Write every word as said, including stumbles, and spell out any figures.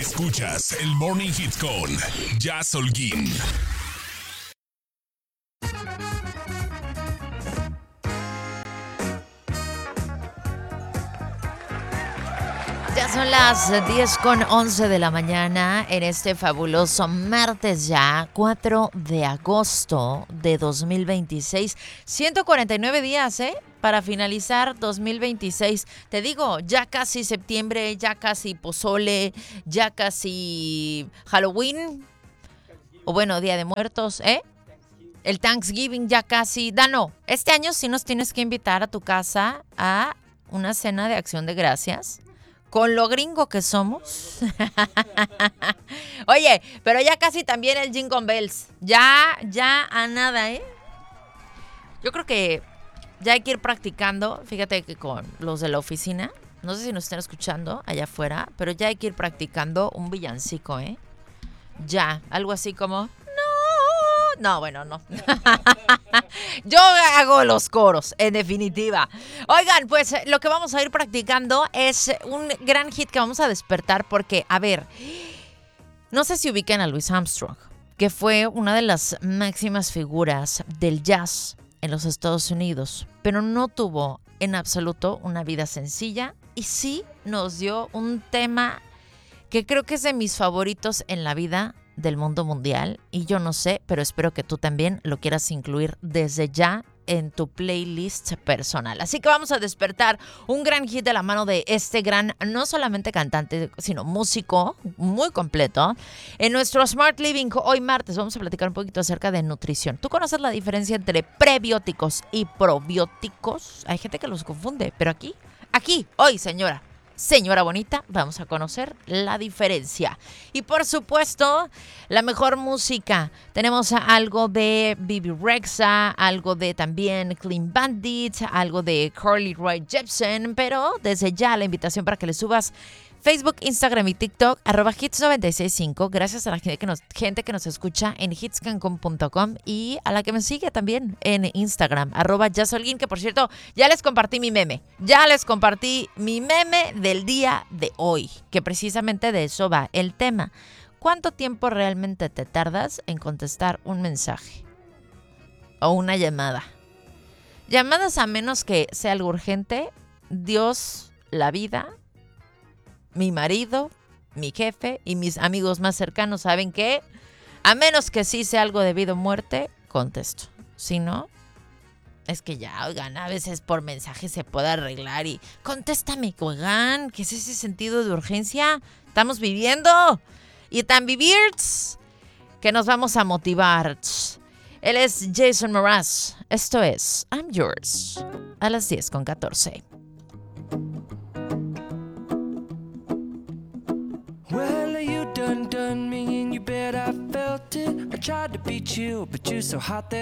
Escuchas el Morning Hit con Jazz Holguín. Ya son las diez con once de la mañana en este fabuloso martes ya, cuatro de agosto de dos mil veintiséis. ciento cuarenta y nueve días, ¿eh? Para finalizar dos mil veintiséis. Te digo, ya casi septiembre, ya casi pozole, ya casi Halloween. O bueno, Día de Muertos, ¿eh? El Thanksgiving ya casi. Dano, este año sí nos tienes que invitar a tu casa a una cena de acción de gracias. Con lo gringo que somos. Oye, pero ya casi también el Jingle Bells. Ya, ya a nada, ¿eh? Yo creo que ya hay que ir practicando. Fíjate que con los de la oficina, no sé si nos están escuchando allá afuera, pero ya hay que ir practicando un villancico, ¿eh? Ya, algo así como... No, bueno, no. Yo hago los coros, en definitiva. Oigan, pues lo que vamos a ir practicando es un gran hit que vamos a despertar porque, a ver, no sé si ubican a Louis Armstrong, que fue una de las máximas figuras del jazz en los Estados Unidos, pero no tuvo en absoluto una vida sencilla y sí nos dio un tema que creo que es de mis favoritos en la vida del mundo mundial, y yo no sé, pero espero que tú también lo quieras incluir desde ya en tu playlist personal. Así que vamos a despertar un gran hit de la mano de este gran, no solamente cantante, sino músico muy completo. En nuestro Smart Living, hoy martes, vamos a platicar un poquito acerca de nutrición. ¿Tú conoces la diferencia entre prebióticos y probióticos? Hay gente que los confunde, pero aquí, aquí, hoy, señora, señora bonita, vamos a conocer la diferencia. Y por supuesto, la mejor música. Tenemos algo de Bibi Rexha, algo de también Clean Bandit, algo de Carly Rae Jepsen, pero desde ya la invitación para que le subas Facebook, Instagram y TikTok, arroba hits noventa y seis punto cinco. Gracias a la gente que nos, gente que nos escucha en hits cancún punto com y a la que me sigue también en Instagram, arroba jazzholguín, que por cierto, ya les compartí mi meme. Ya les compartí mi meme del día de hoy, que precisamente de eso va el tema. ¿Cuánto tiempo realmente te tardas en contestar un mensaje o una llamada? Llamadas, a menos que sea algo urgente, Dios, la vida, mi marido, mi jefe y mis amigos más cercanos saben que, a menos que sí sea algo de vida o muerte, contesto. Si no, es que ya, oigan, a veces por mensaje se puede arreglar y contéstame, oigan, ¿qué es ese sentido de urgencia? Estamos viviendo y tan vivir que nos vamos a motivar. Él es Jason Mraz. Esto es I'm Yours a las diez con catorce. Well, you done done me and you bet I felt it. I tried to beat you, but you're so hot that